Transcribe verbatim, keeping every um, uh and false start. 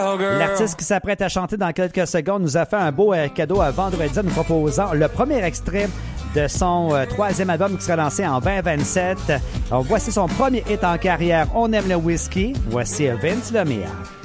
L'artiste qui s'apprête à chanter dans quelques secondes nous a fait un beau euh, cadeau à vendredi en nous proposant le premier extrait de son euh, troisième album qui sera lancé en vingt vingt-sept. Alors, voici son premier hit en carrière, On aime le whisky. Voici Vince Lemire.